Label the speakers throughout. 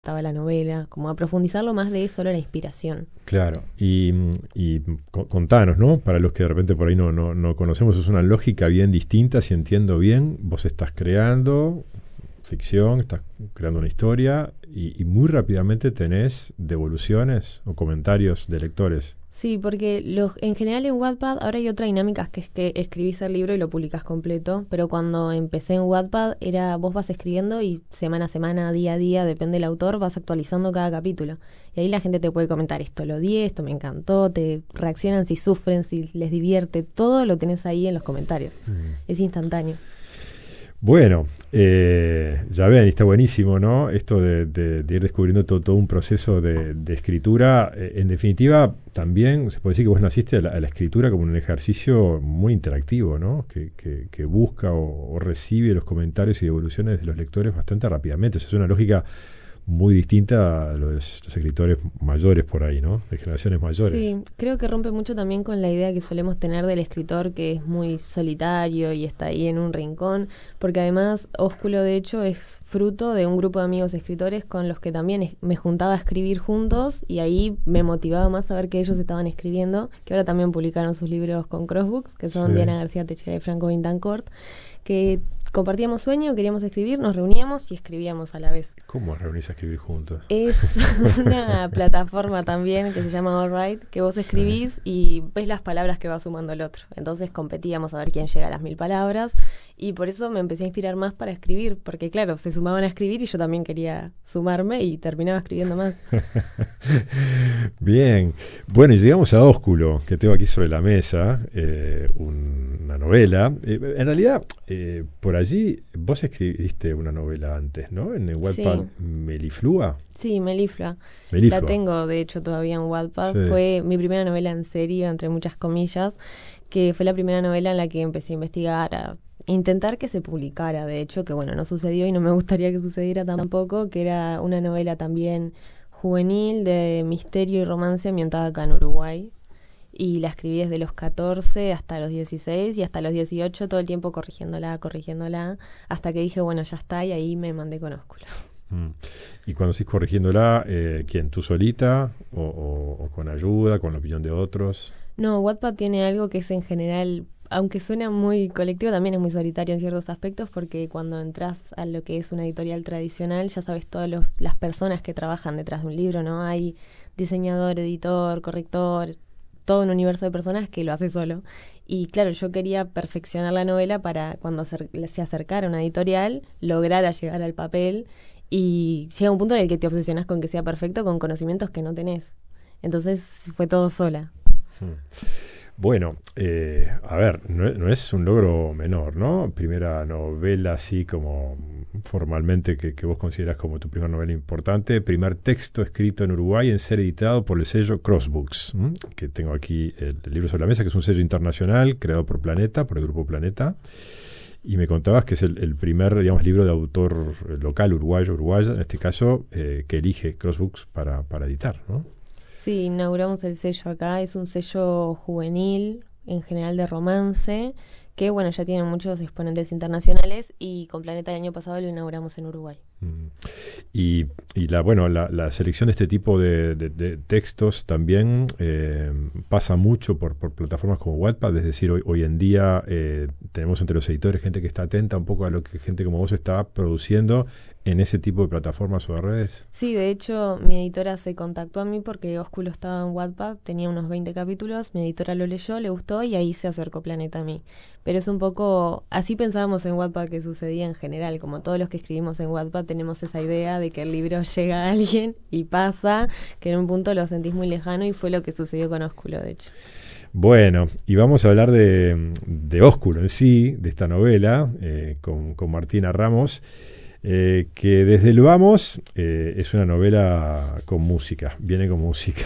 Speaker 1: estaba la novela, como a profundizarlo más de solo la inspiración.
Speaker 2: Claro, y contanos, ¿no? Para los que de repente por ahí no conocemos, es una lógica bien distinta, si entiendo bien, vos estás creando ficción, estás creando una historia y muy rápidamente tenés devoluciones o comentarios de lectores.
Speaker 1: Sí, porque en general en Wattpad ahora hay otra dinámica, que es que escribís el libro y lo publicás completo, pero cuando empecé en Wattpad vos vas escribiendo y semana a semana, día a día, depende del autor, vas actualizando cada capítulo. Y ahí la gente te puede comentar, esto lo odié, esto me encantó, te reaccionan si sufren, si les divierte, todo lo tenés ahí en los comentarios. Es instantáneo.
Speaker 2: Bueno, ya ven, está buenísimo, ¿no? Esto de ir descubriendo todo un proceso de escritura. En definitiva, también se puede decir que vos naciste a la escritura como un ejercicio muy interactivo, ¿no? Que busca o recibe los comentarios y devoluciones de los lectores bastante rápidamente. O sea, es una lógica muy distinta a los escritores mayores por ahí, ¿no? De generaciones mayores.
Speaker 1: Sí, creo que rompe mucho también con la idea que solemos tener del escritor, que es muy solitario y está ahí en un rincón, porque además Ósculo de hecho es fruto de un grupo de amigos escritores con los que también me juntaba a escribir juntos, y ahí me motivaba más a ver que ellos estaban escribiendo, que ahora también publicaron sus libros con Crossbooks, que son Diana García Techera y Franco Bintancourt, que compartíamos sueño, queríamos escribir, nos reuníamos y escribíamos a la vez.
Speaker 2: ¿Cómo reunís a escribir juntos?
Speaker 1: Es una plataforma también que se llama Allwrite, que vos escribís y ves las palabras que va sumando el otro. Entonces competíamos a ver quién llega a las 1000 palabras, y por eso me empecé a inspirar más para escribir, porque claro, se sumaban a escribir y yo también quería sumarme y terminaba escribiendo más.
Speaker 2: Bien, bueno, y llegamos a Ósculo, que tengo aquí sobre la mesa, una novela. En realidad, por allí vos escribiste una novela antes, ¿no? En el Wattpad,
Speaker 1: Sí.
Speaker 2: Meliflua.
Speaker 1: Sí, Meliflua.
Speaker 2: Meliflua.
Speaker 1: La tengo, de hecho, todavía en Wattpad.
Speaker 2: Sí.
Speaker 1: Fue mi primera novela en serio, entre muchas comillas, que fue la primera novela en la que empecé a investigar, a intentar que se publicara, de hecho, que bueno, no sucedió y no me gustaría que sucediera tampoco, que era una novela también juvenil de misterio y romance ambientada acá en Uruguay. Y la escribí desde los 14 hasta los 16 y hasta los 18 todo el tiempo corrigiéndola, hasta que dije, bueno, ya está, y ahí me mandé con Ósculo.
Speaker 2: Y cuando sigues corrigiéndola, ¿quién? ¿Tú solita o con ayuda, con la opinión de otros?
Speaker 1: No, Wattpad tiene algo que es en general, aunque suena muy colectivo, también es muy solitario en ciertos aspectos, porque cuando entras a lo que es una editorial tradicional ya sabes todas las personas que trabajan detrás de un libro, ¿no? Hay diseñador, editor, corrector, todo un universo de personas que lo hace solo. Y claro, yo quería perfeccionar la novela para cuando se acercara a una editorial, lograra llegar al papel, y llega un punto en el que te obsesionas con que sea perfecto con conocimientos que no tenés. Entonces fue todo sola.
Speaker 2: Bueno, a ver, no es un logro menor, ¿no? Primera novela así como formalmente que vos considerás como tu primera novela importante, primer texto escrito en Uruguay en ser editado por el sello Crossbooks, que tengo aquí el libro sobre la mesa, que es un sello internacional creado por Planeta, por el grupo Planeta, y me contabas que es el primer, digamos, libro de autor local, uruguaya, en este caso, que elige Crossbooks para editar, ¿no?
Speaker 1: Sí, inauguramos el sello acá, es un sello juvenil, en general de romance, que bueno, ya tiene muchos exponentes internacionales, y con Planeta el año pasado lo inauguramos en Uruguay.
Speaker 2: Y la selección de este tipo de textos también pasa mucho por plataformas como Wattpad, es decir, hoy en día tenemos entre los editores gente que está atenta un poco a lo que gente como vos está produciendo en ese tipo de plataformas o de redes.
Speaker 1: Sí, de hecho, mi editora se contactó a mí porque Ósculo estaba en Wattpad, tenía unos 20 capítulos, mi editora lo leyó, le gustó y ahí se acercó Planeta a mí. Pero es un poco, así pensábamos en Wattpad que sucedía en general, como todos los que escribimos en Wattpad tenemos esa idea de que el libro llega a alguien y pasa, que en un punto lo sentís muy lejano, y fue lo que sucedió con Ósculo, de hecho.
Speaker 2: Bueno, y vamos a hablar de Ósculo en sí, de esta novela, con Martina Ramos, que desde el vamos es una novela con música, viene con música,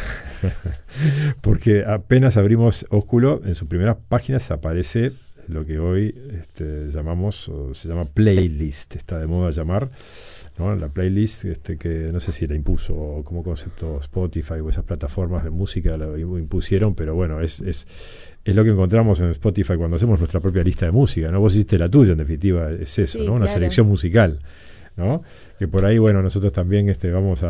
Speaker 2: porque apenas abrimos Ósculo, en sus primeras páginas aparece lo que hoy llamamos, o se llama playlist, está de moda llamar, ¿no? La playlist, que no sé si la impuso como concepto Spotify o esas plataformas de música la impusieron, pero bueno, es lo que encontramos en Spotify cuando hacemos nuestra propia lista de música, ¿no? Vos hiciste la tuya, en definitiva, es eso,
Speaker 1: Sí,
Speaker 2: ¿no? Una
Speaker 1: claro.
Speaker 2: selección musical, ¿no? Que por ahí, bueno, nosotros también vamos a